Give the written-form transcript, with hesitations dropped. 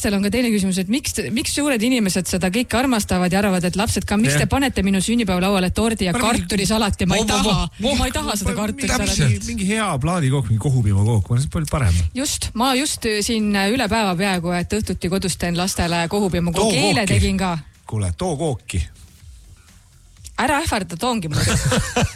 lastel on ka teine küsimus, et miks suured inimesed seda kõike armastavad ja arvavad, et lapsed ka, miks te panete minu sünnipäevalauale tordi ja kartulisalati, ma ei taha seda kartulisalati. Mingi hea plaadikook, mingi kohupiimakook, see on palju parem. Ma just siin üle päeva peaaegu, et õhtuti kodus teen lastele kohupiimakook, eile tegin ka. Kuule, too kooki. Ära ähvarda, toongi muidu.